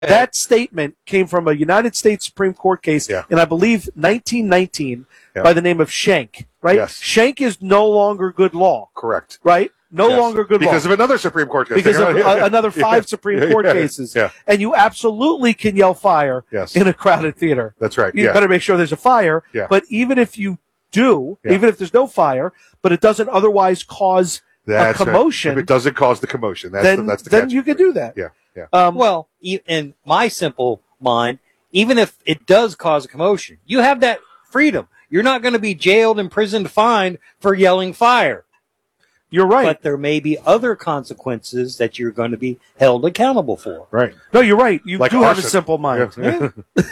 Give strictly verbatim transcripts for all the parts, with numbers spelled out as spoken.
That statement came from a United States Supreme Court case yeah. in, I believe, nineteen nineteen yeah. by the name of Schenck, right? Yes. Schenck is no longer good law. Correct. Right? No yes. longer good because law. Because of another Supreme Court case. Because of uh, another five yeah. Supreme Court yeah. cases. Yeah. And you absolutely can yell fire yes. in a crowded theater. That's right. You yeah. better make sure there's a fire. Yeah. But even if you do, yeah. even if there's no fire, but it doesn't otherwise cause that's a commotion. Right. If it doesn't cause the commotion, that's then, the, that's the then you can do that. Yeah. Yeah. Um, well, in my simple mind, even if it does cause a commotion, you have that freedom. You're not going to be jailed, imprisoned, fined for yelling fire. You're right. But there may be other consequences that you're going to be held accountable for. Right. No, you're right. You like do arson. have a simple mind. Yeah.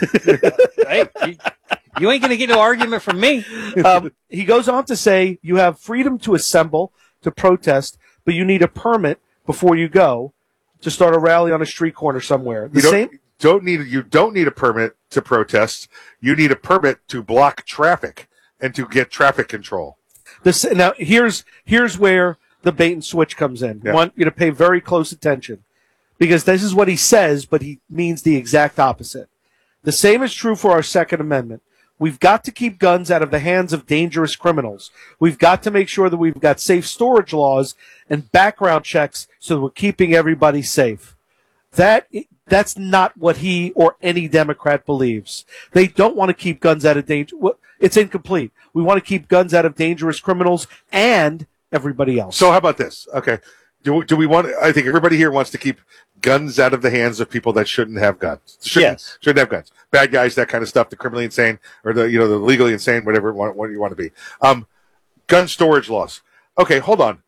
hey, you, you ain't going to get no argument from me. Um, he goes on to say you have freedom to assemble, to protest, but you need a permit before you go to start a rally on a street corner somewhere. The you don't, same. Don't need you don't need a permit to protest. You need a permit to block traffic and to get traffic control. This, now here's here's where the bait and switch comes in. Yeah. I want you to pay very close attention because this is what he says, but he means the exact opposite. The same is true for our Second Amendment. We've got to keep guns out of the hands of dangerous criminals. We've got to make sure that we've got safe storage laws and background checks so that we're keeping everybody safe. That that's not what he or any Democrat believes. They don't want to keep guns out of danger. It's incomplete. We want to keep guns out of dangerous criminals and everybody else. So how about this? Okay. Do, do we want, I think everybody here wants to keep guns out of the hands of people that shouldn't have guns. Shouldn't, yes. Shouldn't have guns. Bad guys, that kind of stuff, the criminally insane or the, you know, the legally insane, whatever what you want to be. Um, gun storage laws. Okay, hold on.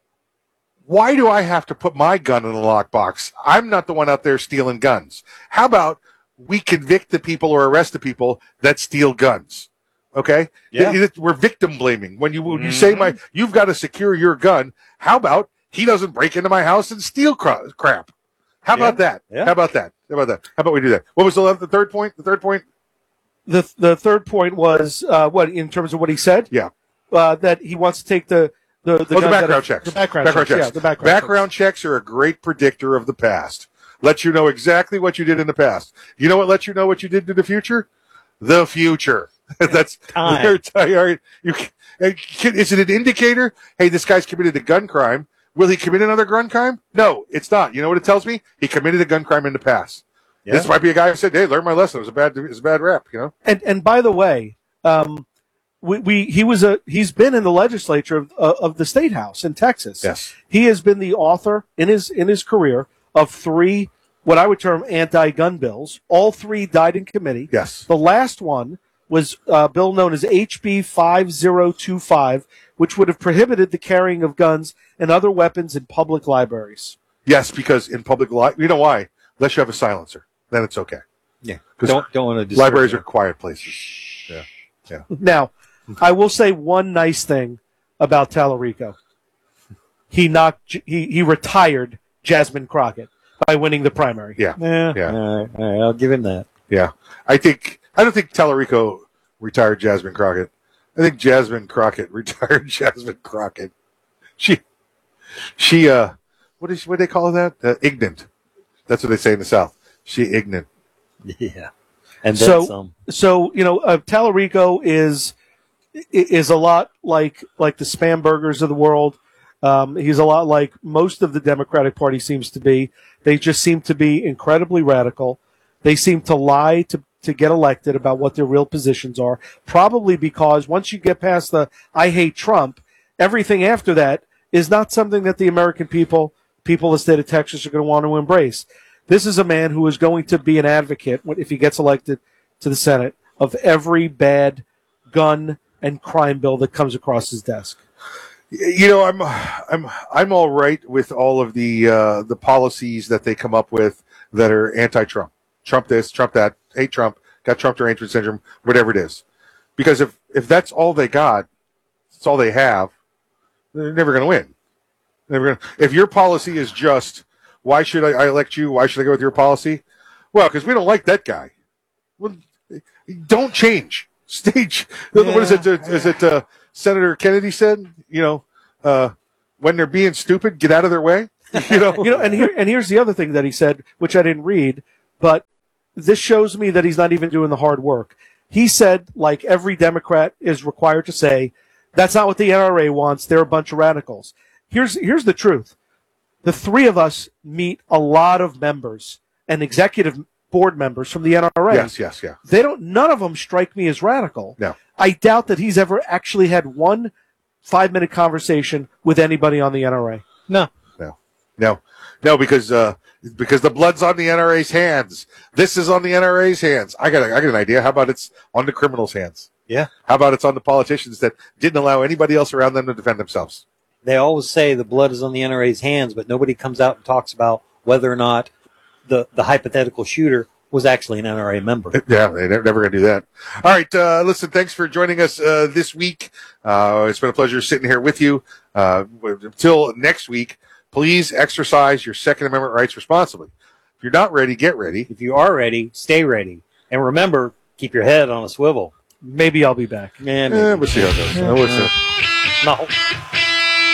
Why do I have to put my gun in a lockbox? I'm not the one out there stealing guns. How about we convict the people or arrest the people that steal guns? Okay? Yeah. We're victim blaming. When you, when you mm-hmm. say my, you've got to secure your gun. How about he doesn't break into my house and steal cra- crap? How yeah. about that? Yeah. How about that? How about that? How about we do that? What was the, the third point? The third point? The the third point was uh, what in terms of what he said? Yeah. Uh, that he wants to take the the, the, oh, the background are, checks. The background, background checks. checks. Yeah, the background, background checks. checks are a great predictor of the past. Let you know exactly what you did in the past. You know what lets you know what you did in the future? The future. That's time. You, is it an indicator? Hey, this guy's committed a gun crime. Will he commit another gun crime? No, it's not. You know what it tells me? He committed a gun crime in the past. Yeah. This might be a guy who said, "Hey, learn my lesson. It was a bad, it was a bad rap." You know. And and by the way, um, we, we he was a he's been in the legislature of uh, of the state house in Texas. Yes, he has been the author in his in his career of three what I would term anti-gun bills. All three died in committee. Yes, the last one was a bill known as H B five oh two five, which would have prohibited the carrying of guns and other weapons in public libraries. Yes, because in public li- you know why? Unless you have a silencer, then it's okay. Yeah, don't don't want to. Libraries are quiet places. Yeah, yeah. Now, I will say one nice thing about Tallarico. He knocked. He he retired Jasmine Crockett by winning the primary. Yeah, yeah. yeah. All right, all right, I'll give him that. Yeah, I think I don't think Tallarico retired Jasmine Crockett. I think Jasmine Crockett retired Jasmine Crockett. She, she, uh, what is what do they call that? Uh, ignorant. That's what they say in the South. She ignorant. Yeah, and then so some. so you know, uh, Tallarico is is a lot like like the spam burgers of the world. Um, he's a lot like most of the Democratic Party seems to be. They just seem to be incredibly radical. They seem to lie to to get elected about what their real positions are, probably because once you get past the I hate Trump, everything after that is not something that the American people, people of the state of Texas are going to want to embrace. This is a man who is going to be an advocate, if he gets elected to the Senate, of every bad gun and crime bill that comes across his desk. You know, I'm I'm I'm all right with all of the uh, the policies that they come up with that are anti-Trump. Trump this, Trump that, hate Trump, got Trump derangement syndrome, whatever it is. Because if, if that's all they got, that's all they have, they're never going to win. Never gonna, if your policy is just, why should I, I elect you? Why should I go with your policy? Well, because we don't like that guy. Well, don't change. Stage. Yeah. What is it? Uh, is it uh, Senator Kennedy said? You know, uh, when they're being stupid, get out of their way. You know, you know, and here and here's the other thing that he said, which I didn't read. but this shows me that he's not even doing the hard work. He said, like every Democrat is required to say, that's not what the N R A wants. They're a bunch of radicals. Here's here's the truth. The three of us meet a lot of members and executive board members from the N R A. Yes, yes, yeah. They don't. None of them strike me as radical. No. I doubt that he's ever actually had one five-minute conversation with anybody on the N R A. No. No, no, no, because uh, because the blood's on the N R A's hands. This is on the N R A's hands. I got a, I got an idea. How about it's on the criminals' hands? Yeah. How about it's on the politicians that didn't allow anybody else around them to defend themselves? They always say the blood is on the N R A's hands, but nobody comes out and talks about whether or not the, the hypothetical shooter was actually an N R A member. Yeah, they're never going to do that. All right, uh, listen, thanks for joining us uh, this week. Uh, it's been a pleasure sitting here with you. Uh, until next week, please exercise your Second Amendment rights responsibly. If you're not ready, get ready. If you are ready, stay ready. And remember, keep your head on a swivel. Maybe I'll be back. Man, Eh, we'll see how it goes. We'll see. no.